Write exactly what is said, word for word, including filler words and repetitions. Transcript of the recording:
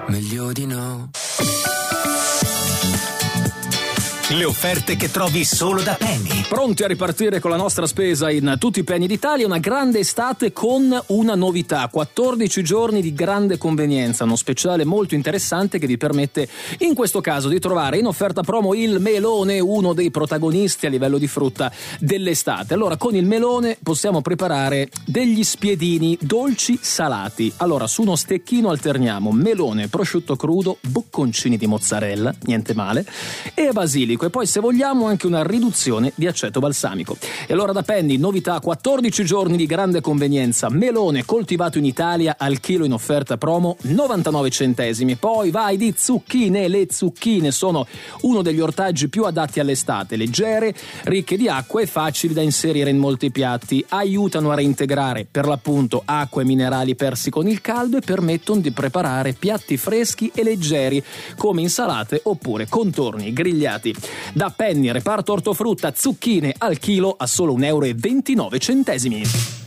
meglio di no. Le offerte che trovi solo da Penny. Pronti a ripartire con la nostra spesa in tutti i Penny d'Italia? Una grande estate con una novità: quattordici giorni di grande convenienza, uno speciale molto interessante che vi permette in questo caso di trovare in offerta promo il melone, uno dei protagonisti a livello di frutta dell'estate. Allora, con il melone possiamo preparare degli spiedini dolci salati. Allora, su uno stecchino alterniamo melone, prosciutto crudo, bocconcini di mozzarella, niente male, e basilico. E poi, se vogliamo, anche una riduzione di aceto balsamico. E allora da Penny, novità: quattordici giorni di grande convenienza, melone coltivato in Italia al chilo in offerta promo novantanove centesimi. Poi vai di zucchine. Le zucchine sono uno degli ortaggi più adatti all'estate, leggere, ricche di acqua e facili da inserire in molti piatti. Aiutano a reintegrare per l'appunto acqua e minerali persi con il caldo e permettono di preparare piatti freschi e leggeri come insalate oppure contorni grigliati. Da Penny, reparto ortofrutta, zucchine al chilo a solo un euro e ventinove centesimi.